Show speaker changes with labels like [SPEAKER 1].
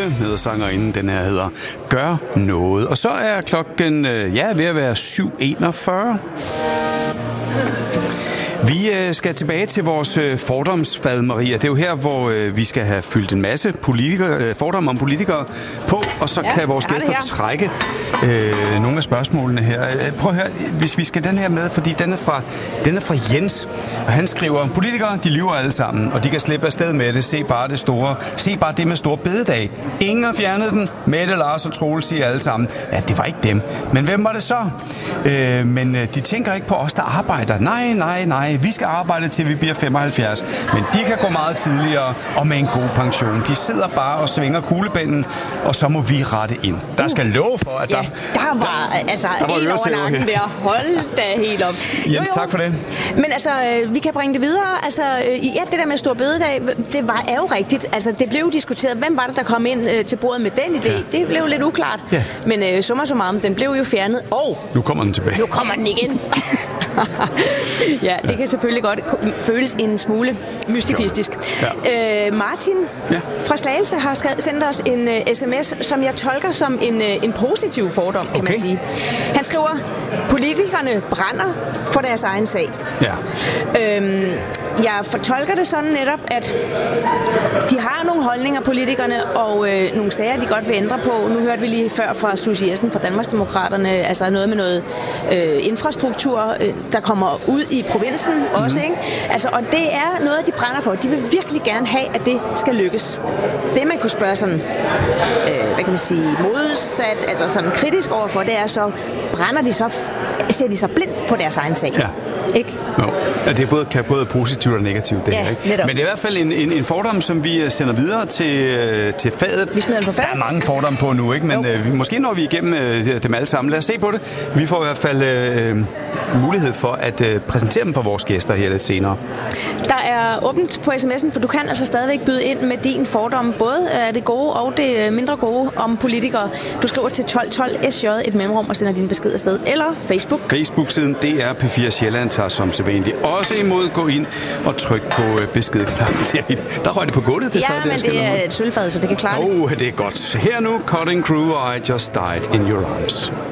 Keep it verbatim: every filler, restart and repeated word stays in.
[SPEAKER 1] Lunde med sangerinden. Den her hedder Gør Noget. Og så er klokken ja, ved at være syv enogfyrre. Vi skal tilbage til vores fordomsfad, Maria. Det er jo her, hvor vi skal have fyldt en masse politikere, fordomme om politikere på, og så ja, kan vores gæster trække øh, nogle af spørgsmålene her. Prøv at høre, hvis vi skal den her med, fordi den er fra, den er fra Jens, og han skriver, politikere, de lyver alle sammen, og de kan slippe afsted med det. Se bare det store, se bare det med store bededag. Ingen har fjernet den. Mette, Lars og Troels siger alle sammen, ja, det var ikke dem. Men hvem var det så? Øh, men de tænker ikke på os, der arbejder. Nej, nej, nej. Vi skal arbejde til vi bliver femoghalvfjerds, men de kan gå meget tidligere og med en god pension. De sidder bare og svinger kuglepinden, og så må vi rette ind. Der skal love for, at
[SPEAKER 2] ja,
[SPEAKER 1] der...
[SPEAKER 2] der var altså
[SPEAKER 1] der var
[SPEAKER 2] en over nakken der. Hold da helt op.
[SPEAKER 1] Jens, jo, jo. Tak for det.
[SPEAKER 2] Men altså, vi kan bringe det videre. Altså, ja, det der med stor bededag, det var er jo rigtigt. Altså, det blev diskuteret. Hvem var det, der kom ind øh, til bordet med den idé? Ja. Det blev lidt uklart. Ja. Men øh, summa summarum, den blev jo fjernet, og...
[SPEAKER 1] Nu kommer den tilbage.
[SPEAKER 2] Nu kommer den igen. Ja, det kan selvfølgelig godt føles en smule mystifistisk. Ja. Øh, Martin ja. fra Slagelse har skrevet, sendt os en uh, sms, som jeg tolker som en, uh, en positiv fordom, kan okay. man sige. Han skriver, politikerne brænder for deres egen sag.
[SPEAKER 1] Ja.
[SPEAKER 2] Øhm, jeg fortolker det sådan netop, at de har nogle holdninger, politikerne, og øh, nogle sager, de godt vil ændre på. Nu hørte vi lige før fra Susie Jessen fra Danmarksdemokraterne, altså noget med noget øh, infrastruktur, øh, der kommer ud i provinsen mm-hmm. også, ikke? Altså, og det er noget, de brænder for. De vil virkelig gerne have, at det skal lykkes. Det, man kunne spørge sådan, øh, hvad kan man sige, modsat, altså sådan kritisk overfor, det er så, brænder de så, ser de så blindt på deres egen sag?
[SPEAKER 1] Ja.
[SPEAKER 2] Ikke?
[SPEAKER 1] No. Ja, det er både, kan både positivt og negativt, det
[SPEAKER 2] ja,
[SPEAKER 1] her, ikke? Men det er i hvert fald en, en, en fordom, som vi sender videre til, til fadet.
[SPEAKER 2] Vi smider den på fadet.
[SPEAKER 1] Der er mange fordomme på nu, ikke? Men øh, måske når vi igennem øh, dem alle sammen. Lad os se på det. Vi får i hvert fald øh, mulighed for at øh, præsentere dem for vores gæster her lidt senere.
[SPEAKER 2] Der er åbent på sms'en, for du kan altså stadigvæk byde ind med din fordom. Både er det gode og det mindre gode om politikere. Du skriver til tolv tolv S J et mellemrum og sender din besked afsted. Eller Facebook.
[SPEAKER 1] Facebook-siden D R P fire Sjælland tager som sædvanligt også imod. Gå ind og tryk på beskedknappen. Der røg det på gulvet, det
[SPEAKER 2] ja,
[SPEAKER 1] fad,
[SPEAKER 2] men det, det er et sølvfad, så det kan klare
[SPEAKER 1] det. Åh, det er godt. Her nu, Cutting Crew og I Just Died in Your Arms.